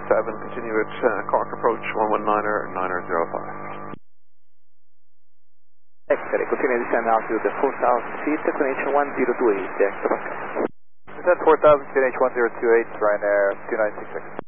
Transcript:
continue at Clark Approach 119er, 905. X-ray, continue to descend altitude at 4,000 feet, declination 1028, extra. Descend 4,000 feet, H1028, Ryanair 2966.